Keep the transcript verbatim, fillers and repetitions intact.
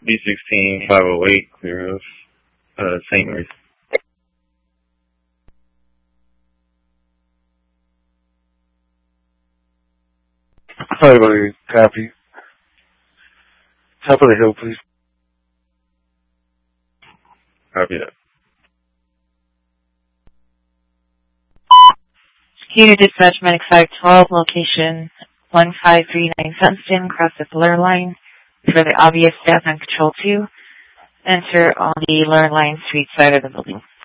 B sixteen five oh eight, clear of uh, Saint Mary's. Five oh eight, copy. Top of the hill, please. Copy that. Here to dispatch Medic five twelve, location one five three nine Sunston, cross the blur line. For the obvious death on Control two, enter on the blur line street side of the building.